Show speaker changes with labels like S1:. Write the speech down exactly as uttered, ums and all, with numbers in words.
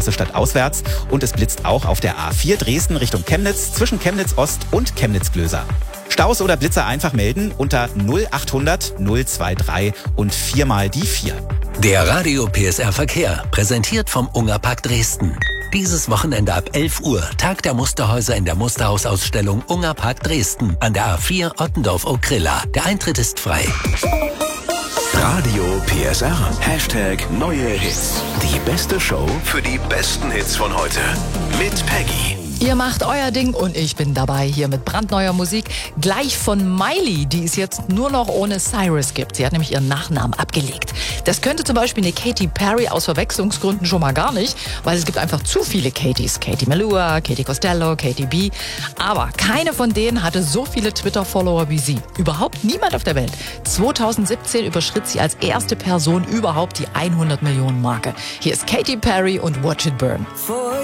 S1: Straße stadtauswärts und es blitzt auch auf der A vier Dresden Richtung Chemnitz zwischen Chemnitz Ost und Chemnitz-Glöser. Staus oder Blitzer einfach melden unter null achthundert null dreiundzwanzig und viermal die vier.
S2: Der Radio P S R Verkehr, präsentiert vom Ungerpark Dresden. Dieses Wochenende ab elf Uhr, Tag der Musterhäuser in der Musterhausausstellung Ungerpark Dresden an der A vier Ottendorf-Okrilla. Der Eintritt ist frei.
S3: Radio P S R. Hashtag neue Hits. Die beste Show für die besten Hits von heute. Mit Peggy.
S4: Ihr macht euer Ding und ich bin dabei hier mit brandneuer Musik. Gleich von Miley, die es jetzt nur noch ohne Cyrus gibt. Sie hat nämlich ihren Nachnamen abgelegt. Das könnte zum Beispiel eine Katy Perry aus Verwechslungsgründen schon mal gar nicht, weil es gibt einfach zu viele Katys. Katy Melua, Katy Costello, Katy B. Aber keine von denen hatte so viele Twitter-Follower wie sie. Überhaupt niemand auf der Welt. zweitausendsiebzehn überschritt sie als erste Person überhaupt die hundert Millionen Marke. Hier ist Katy Perry und Watch It Burn.